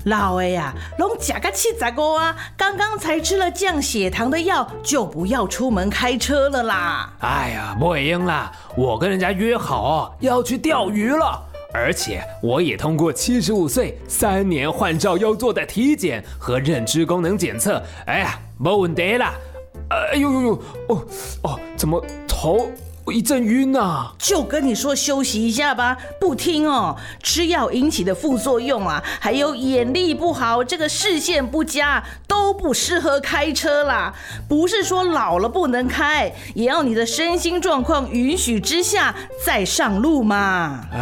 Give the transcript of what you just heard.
老的呀，拢吃个75啊，刚刚才吃了降血糖的药，就不要出门开车了啦。 哎呀，不会赢啦，我跟人家约好要去钓鱼了。而且我也通过75岁3年换照要做的体检和认知功能检测，哎呀，没问题啦。哎呦，怎么头一阵晕啊？ 就跟你说休息一下吧，不听哦。吃药引起的副作用啊，还有眼力不好，这个视线不佳，都不适合开车啦。不是说老了不能开，也要你的身心状况允许之下再上路嘛。